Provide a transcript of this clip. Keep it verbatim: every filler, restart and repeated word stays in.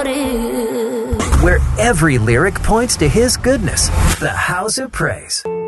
where every lyric points to His goodness. The House of Praise.